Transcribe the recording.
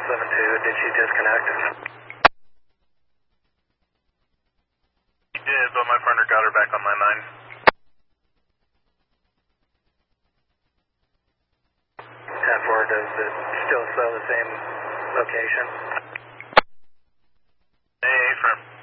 7-2, did she disconnect? She did, but my partner got her back on line 9. 10-4, does it still show the same location? Hey, firm.